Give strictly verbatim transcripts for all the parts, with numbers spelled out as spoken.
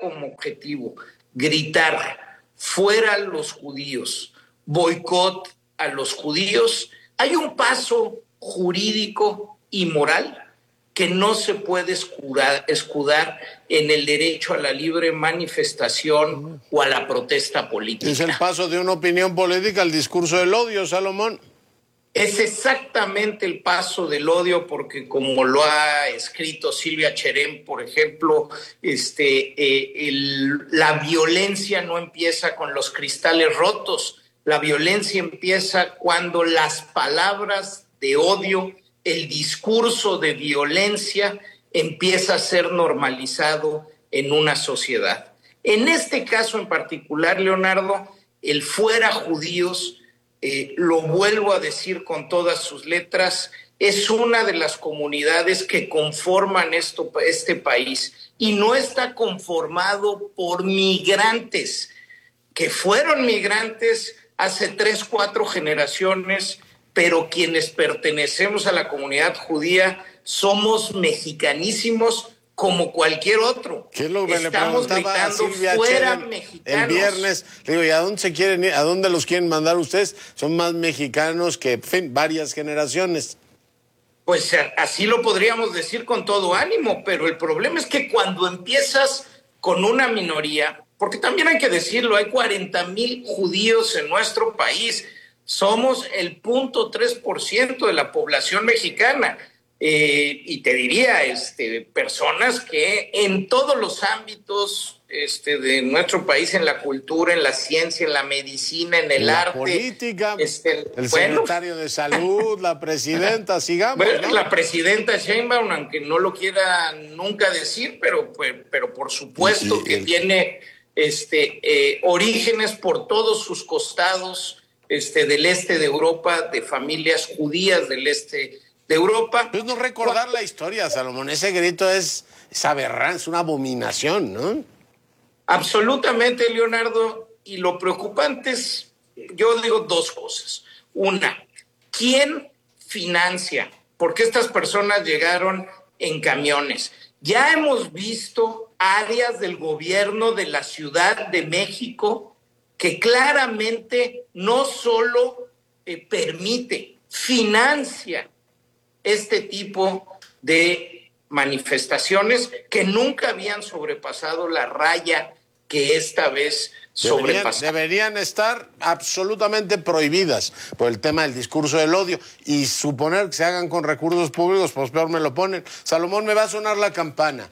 como objetivo gritar fuera los judíos, boicot a los judíos, hay un paso jurídico y moral que no se puede escudar, escudar en el derecho a la libre manifestación o a la protesta política. Es el paso de una opinión política al discurso del odio, Salomón. Es exactamente el paso del odio, porque como lo ha escrito Silvia Cherem, por ejemplo, este, eh, el, la violencia no empieza con los cristales rotos, la violencia empieza cuando las palabras de odio, el discurso de violencia empieza a ser normalizado en una sociedad. En este caso en particular, Leonardo, el fuera judíos, Eh, lo vuelvo a decir con todas sus letras, es una de las comunidades que conforman esto, este país, y no está conformado por migrantes, que fueron migrantes hace tres, cuatro generaciones, pero quienes pertenecemos a la comunidad judía somos mexicanísimos como cualquier otro. ¿Qué es lo que Estamos le preguntaba a Silvia fuera Cherem mexicanos. el viernes? Le digo, ¿y a dónde se quieren ir? ¿A dónde los quieren mandar ustedes? Son más mexicanos que, en fin, varias generaciones. Pues así lo podríamos decir con todo ánimo, pero el problema es que cuando empiezas con una minoría, porque también hay que decirlo, hay cuarenta mil judíos en nuestro país, somos el punto tres por ciento de la población mexicana. Eh, y te diría, este, personas que en todos los ámbitos este, de nuestro país, en la cultura, en la ciencia, en la medicina, en el la arte. política, este, el bueno, secretario de salud, la presidenta, sigamos. Bueno, ¿no? La presidenta Sheinbaum, aunque no lo quiera nunca decir, pero, pues, pero por supuesto y, y, que el... tiene este, eh, orígenes por todos sus costados este, del este de Europa, de familias judías del este de Europa. Pues no recordar la historia, Salomón, ese grito es, es aberrante, es una abominación, ¿no? Absolutamente, Leonardo, y lo preocupante es, yo digo dos cosas. Una, ¿quién financia? Porque estas personas llegaron en camiones. Ya hemos visto áreas del gobierno de la Ciudad de México que claramente no solo eh, permite, financia este tipo de manifestaciones que nunca habían sobrepasado la raya que esta vez sobrepasaron. Deberían, deberían estar absolutamente prohibidas por el tema del discurso del odio, y suponer que se hagan con recursos públicos, pues peor me lo ponen. Salomón, me va a sonar la campana.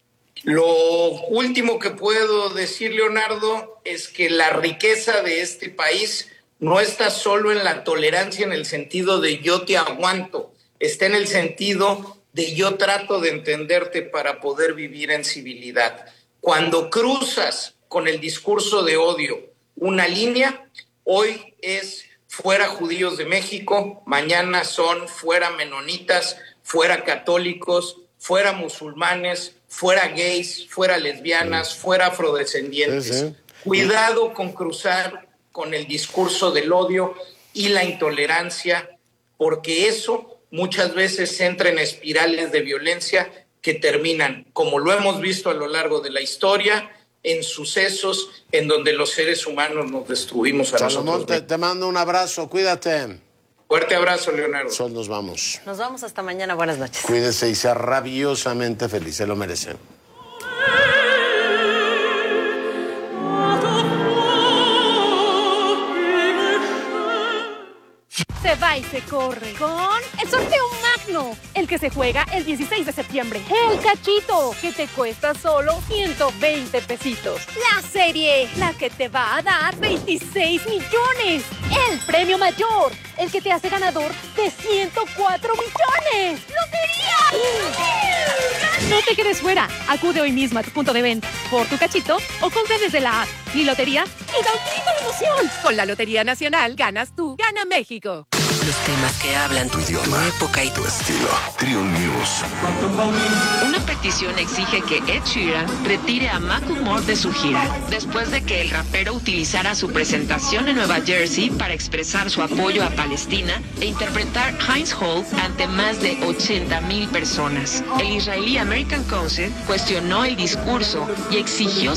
Lo último que puedo decir, Leonardo, es que la riqueza de este país no está solo en la tolerancia en el sentido de yo te aguanto, está en el sentido de yo trato de entenderte para poder vivir en civilidad. Cuando cruzas con el discurso de odio una línea, hoy es fuera judíos de México, mañana son fuera menonitas, fuera católicos, fuera musulmanes, fuera gays, fuera lesbianas, fuera afrodescendientes. Sí, sí. Cuidado con cruzar con el discurso del odio y la intolerancia, porque eso muchas veces entra en espirales de violencia que terminan, como lo hemos visto a lo largo de la historia, en sucesos en donde los seres humanos nos destruimos a Salomón, nosotros. Te, te mando un abrazo, cuídate. Fuerte abrazo, Leonardo. Sol, nos vamos. Nos vamos hasta mañana, buenas noches. Cuídese y sea rabiosamente feliz, se lo merecen. Se va y se corre con el sorteo magno, el que se juega el dieciséis de septiembre. El cachito, que te cuesta solo ciento veinte pesitos. La serie, la que te va a dar veintiséis millones. El premio mayor, el que te hace ganador de ciento cuatro millones. ¡Lotería! No te quedes fuera. Acude hoy mismo a tu punto de venta por tu cachito o compra desde la app. Mi lotería y da un grito de emoción. Con la Lotería Nacional ganas tú, gana México. Los temas que hablan tu idioma, tu época y tu estilo. Trio News. Una petición exige que Ed Sheeran retire a Macklemore de su gira, después de que el rapero utilizara su presentación en Nueva Jersey para expresar su apoyo a Palestina e interpretar Heinz Hall ante más de ochenta mil personas. El israelí American Council cuestionó el discurso y exigió